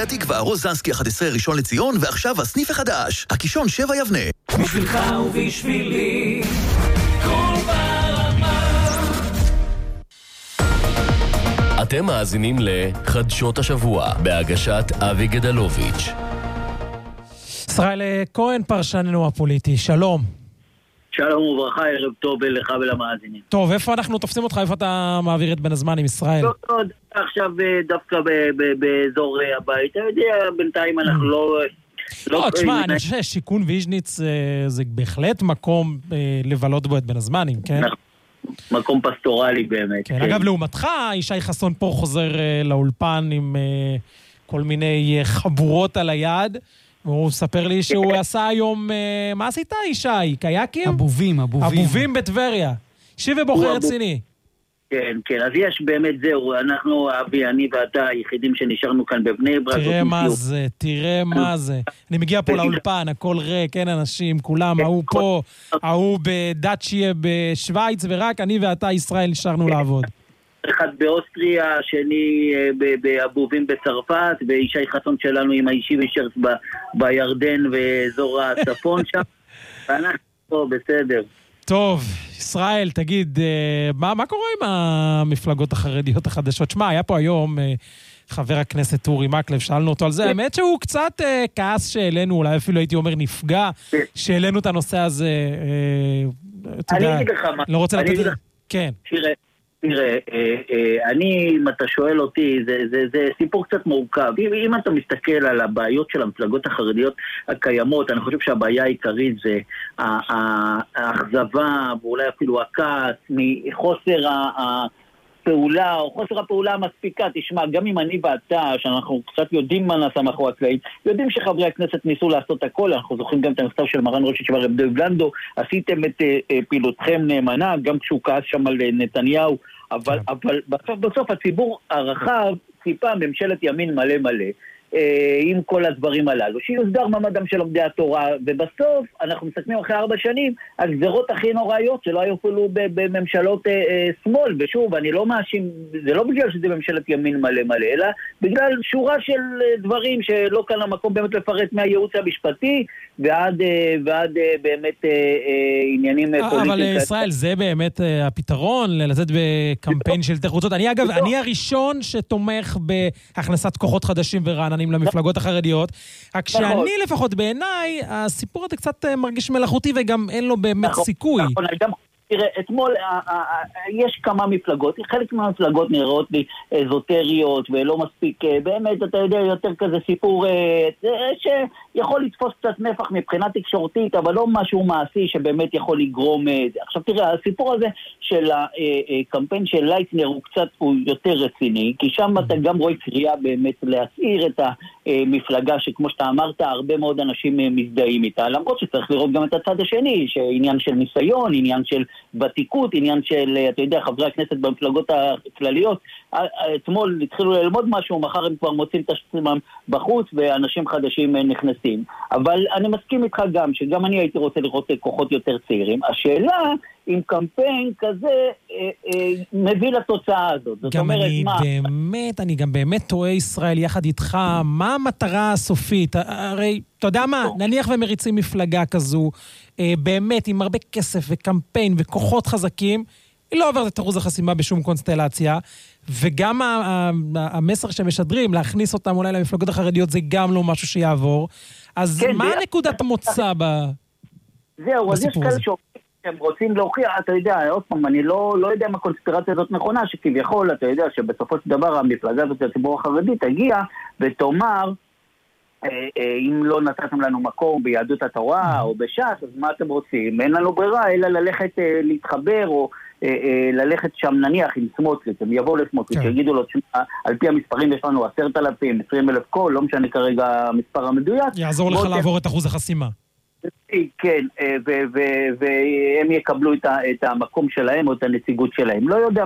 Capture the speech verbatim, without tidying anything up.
פתח תקווה, רוזנסקי אחת עשרה ראשון לציון, ועכשיו הסניף החדש, הקישון שבע יבנה. בשבילך ובשבילי כל ברמה. אתם מאזינים לחדשות השבוע בהגשת אבי גדלוביץ'. ישראל כהן, פרשננו הפוליטי, שלום. שלום וברכה, ערב טוב לך ולמאזינים. טוב, איפה אנחנו תופסים אותך? איפה אתה מעביר את בין הזמן עם ישראל? לא, לא, עכשיו דווקא באזור הבית. אתה יודע, בינתיים אנחנו לא... לא, תשמע, אני חושב ששיקון ויז'ניץ זה בהחלט מקום לבלות בו את בין הזמנים, כן? מקום פסטורלי באמת. כן, אגב, לעומתך, ישי חסון פה חוזר לאולפן עם כל מיני חבורות על היד, והוא מספר לי שהוא עשה היום, מה עשית ישי? קייקים? אבובים, אבובים. אבובים בטבריה. שיב ובוחר רציני. כן, כן, אז יש באמת זהו, אנחנו, אבי, אני ואתה, היחידים שנשארנו כאן בבני ברק. תראה מה זה, תראה מה זה. אני מגיע פה לאולפן, הכל ריק, אין אנשים, כולם, ההוא פה, ההוא בדאצ'יה בשוויץ, ורק אני ואתה, ישראל, נשארנו לעבוד. אחד באוסטריה, שני באבובים בצרפת, וישי חסון שלנו עם האישי ושרץ בירדן ואזור הצפון שם. ואנחנו פה, בסדר. טוב, ישראל, תגיד, מה, מה קורה עם המפלגות החרדיות החדשות? שמה, היה פה היום חבר הכנסת אורי מקלב, שאלנו אותו על זה, האמת שהוא קצת כעס שאלינו, אולי אפילו הייתי אומר נפגע, שאלינו את הנושא הזה, אני אגיד לך מה, לא רוצה לתת את זה. כן. תראה, תראה, אני, אם אתה שואל אותי, זה, זה, זה סיפור קצת מורכב. אם, אם אתה מסתכל על הבעיות של המפלגות החרדיות הקיימות, אני חושב שהבעיה העיקרית זה האכזבה, ואולי אפילו הכעס, מחוסר הפעולה, או חוסר הפעולה המספיקה. תשמע, גם אם אני ואתה, שאנחנו קצת יודעים מה נעשה מאחורי הקלעים, יודעים שחברי הכנסת ניסו לעשות הכל, אנחנו זוכרים גם את המכתב של מרן ראש ישיבה רב דב לנדו, עשיתם את uh, פעילותכם נאמנה, גם כשהוא כעס שם על נתניהו, אבל, אבל בסוף בסוף הציבור הרחב ציפה ממשלת ימין מלא מלא, עם כל הדברים הללו, שיוסדר מעמדם של לומדי התורה, ובסוף אנחנו מסתכלים אחרי ארבע שנים על גזרות הכי נוראיות שלא היו אפילו בממשלות אה, אה, שמאל, ושוב, אני לא מאשים, זה לא בגלל שזה ממשלת ימין מלא מלא, אלא בגלל שורה של דברים שלא כאן המקום באמת לפרט מהייעוץ המשפטי, ועד, אה, ועד אה, באמת אה, אה, עניינים אה, פוליטיים. אבל ישראל, זה באמת אה, הפתרון, לצאת בקמפיין של תחרוצות. אני אגב, אני הראשון שתומך בהכנסת כוחות חדשים ורעננים למפלגות החרדיות, רק שאני לפחות בעיניי, הסיפור הזה קצת מרגיש מלאכותי וגם אין לו באמת סיכוי. נכון, גם תראה, אתמול יש כמה מפלגות, חלק מהמפלגות נראות לי אזוטריות ולא מספיק, באמת אתה יודע, יותר כזה סיפור שיכול לתפוס קצת נפח מבחינה תקשורתית, אבל לא משהו מעשי שבאמת יכול לגרום. עכשיו תראה, הסיפור הזה של הקמפיין של לייטנר הוא קצת, הוא יותר רציני, כי שם אתה גם רואה קריאה באמת להסעיר את המפלגה שכמו שאתה אמרת, הרבה מאוד אנשים מזדהים איתה, למרות שצריך לראות גם את הצד השני, שעניין של ניסיון, עניין של ותיקות, עניין של, אתה יודע, חברי הכנסת במפלגות הכלליות, אתמול התחילו ללמוד משהו, מחר הם כבר מוצאים את עצמם בחוץ, ואנשים חדשים נכנסים. אבל אני מסכים איתך גם, שגם אני הייתי רוצה לראות כוחות יותר צעירים. השאלה, אם קמפיין כזה אה, אה, מביא לתוצאה הזאת. זאת גם אומרת, אני מה? באמת, אני גם באמת טועה ישראל יחד איתך, מה המטרה הסופית? הרי, אתה יודע מה, נניח ומריצים מפלגה כזו, אה, באמת עם הרבה כסף וקמפיין וכוחות חזקים, היא לא עוברת את אחוז החסימה בשום קונסטלציה, וגם המסר שמשדרים, להכניס אותם אולי למפלגות החרדיות, זה גם לא משהו שיעבור. אז כן, מה זה... נקודת המוצא ב... זהו, אז יש כאלה שאומרים, הם רוצים להוכיח, אתה יודע, עוד פעם, אני לא, לא יודע אם הקונספירציה הזאת נכונה, שכביכול, אתה יודע, שבסופו של דבר המפלגה הזאת, הציבור החרדי, תגיע ותאמר, אם לא נתתם לנו מקום ביהדות התורה או בש"ס, אז מה אתם רוצים? אין לנו ברירה, אלא ללכת להתחבר או ללכת שם נניח עם סמוטריץ', הם יבואו לסמוטריץ', יגידו לו, על פי המספרים יש לנו עשרת אלפים, עשרים אלף קול, לא משנה כרגע המספר המדויק. יעזור לך לעבור את אחוז החסימה. כן, והם יקבלו את המקום שלהם או את הנציגות שלהם. לא יודע